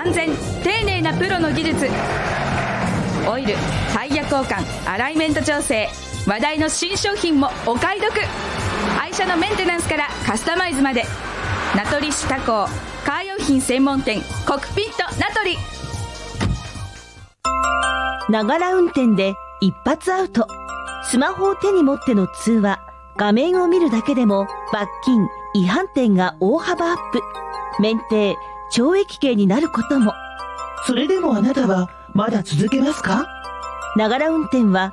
安全丁寧なプロの技術、オイル、タイヤ交換、アライメント調整、話題の新商品もお買い得。愛車のメンテナンスからカスタマイズまで、名取市他工カー用品専門店コクピット名取。 ながら運転で一発アウト。スマホを手に持っての通話、画面を見るだけでも罰金、違反点が大幅アップ。免停、懲役刑になることも。 それでもあなたはまだ続けますか？ ながら運転は